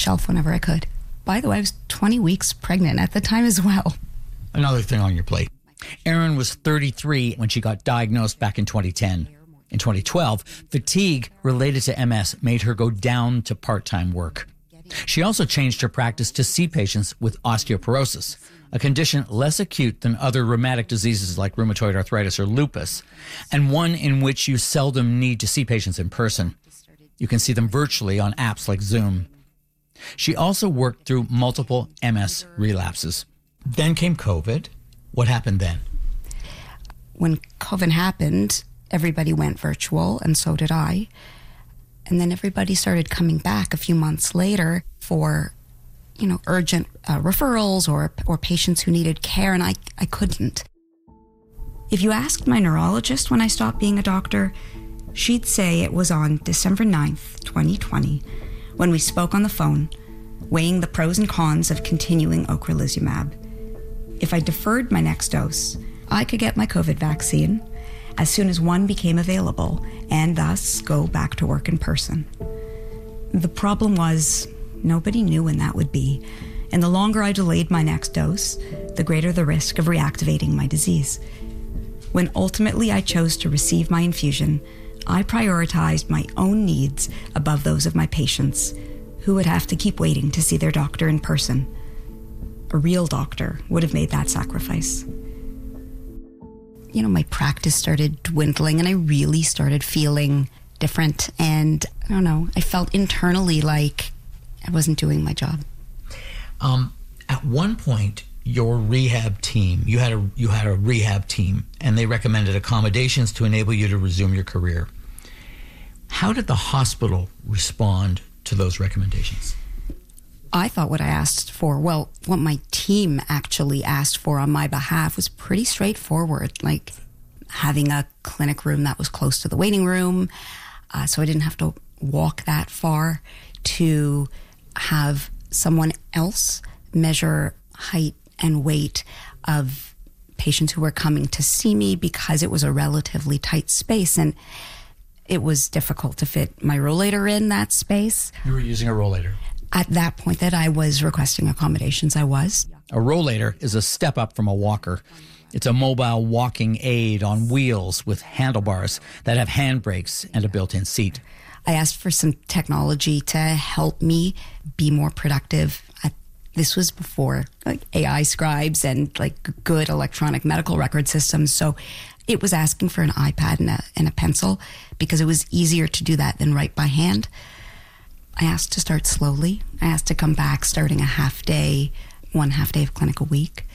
shelf whenever I could. By the way, I was 20 weeks pregnant at the time as well. Another thing on your plate. Erin was 33 when she got diagnosed back in 2010. In 2012, fatigue related to MS made her go down to part-time work. She also changed her practice to see patients with osteoporosis, a condition less acute than other rheumatic diseases like rheumatoid arthritis or lupus, and one in which you seldom need to see patients in person. You can see them virtually on apps like Zoom. She also worked through multiple MS relapses. Then came COVID. What happened then? When COVID happened, everybody went virtual, and so did I. And then everybody started coming back a few months later for, urgent referrals or patients who needed care, and I couldn't. If you asked my neurologist when I stopped being a doctor, she'd say it was on December 9th, 2020, when we spoke on the phone, weighing the pros and cons of continuing ocrelizumab. If I deferred my next dose, I could get my COVID vaccine as soon as one became available and thus go back to work in person. The problem was nobody knew when that would be, and the longer I delayed my next dose, the greater the risk of reactivating my disease. When ultimately I chose to receive my infusion, I prioritized my own needs above those of my patients, who would have to keep waiting to see their doctor in person. A real doctor would have made that sacrifice. My practice started dwindling, and I really started feeling different. And I don't know, I felt internally like I wasn't doing my job. At one point, your rehab team, you had a rehab team, and they recommended accommodations to enable you to resume your career. How did the hospital respond to those recommendations? I thought what my team actually asked for on my behalf was pretty straightforward, like having a clinic room that was close to the waiting room, so I didn't have to walk that far, to have someone else measure height and weight of patients who were coming to see me, because it was a relatively tight space and it was difficult to fit my rollator in that space. You were using a rollator? At that point that I was requesting accommodations, I was. A rollator is a step up from a walker. It's a mobile walking aid on wheels with handlebars that have handbrakes and a built-in seat. I asked for some technology to help me be more productive. This was before AI scribes and good electronic medical record systems. So it was asking for an iPad and a pencil, because it was easier to do that than write by hand. I asked to start slowly. I asked to come back starting one half day of clinic a week.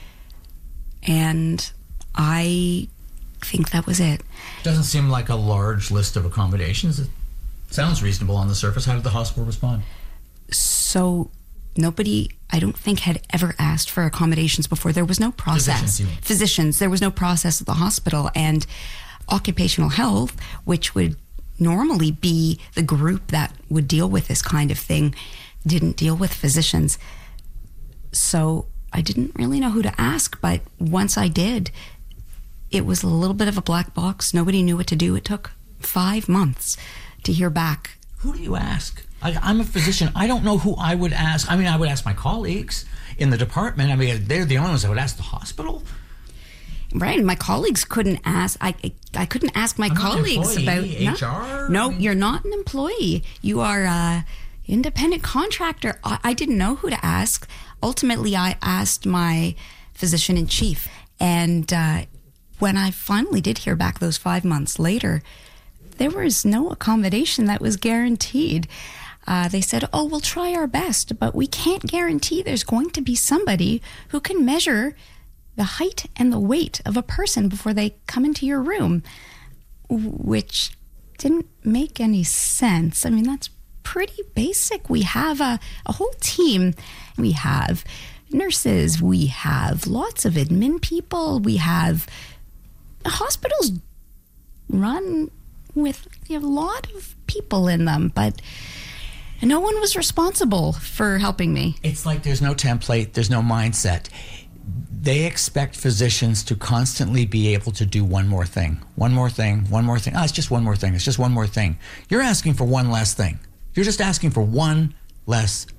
And I think that was it. Doesn't seem like a large list of accommodations. It sounds reasonable on the surface. How did the hospital respond? So nobody, I don't think, had ever asked for accommodations before. There was no process. Physicians. There was no process at the hospital. And occupational health, which would normally be the group that would deal with this kind of thing, didn't deal with physicians. So I didn't really know who to ask, but once I did, it was a little bit of a black box. Nobody knew what to do. It took 5 months to hear back. Who do you ask? I'm a physician. I don't know who I would ask. I mean, I would ask my colleagues in the department. I mean, they're the only ones that would ask the hospital. Right, my colleagues couldn't ask. I couldn't ask my colleagues about HR. No, you're not an employee. You are a independent contractor. I didn't know who to ask. Ultimately, I asked my physician in chief, and when I finally did hear back those 5 months later, there was no accommodation that was guaranteed. They said, we'll try our best, but we can't guarantee there's going to be somebody who can measure the height and the weight of a person before they come into your room, which didn't make any sense. I mean, that's pretty basic. We have a whole team. We have nurses. We have lots of admin people. We have hospitals run with a lot of people in them, but no one was responsible for helping me. It's like there's no template, there's no mindset. They expect physicians to constantly be able to do one more thing. One more thing, one more thing. It's just one more thing. It's just one more thing. You're asking for one less thing. You're just asking for one less